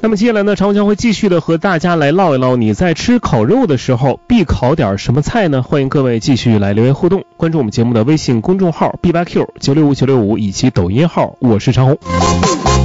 那么接下来呢，常将会继续的和大家来唠一唠，你在吃烤肉的时候必烤点什么菜呢？欢迎各位继续来留言互动，关注我们节目的微信公众号 B8Q965 965以及抖音号，我是长红。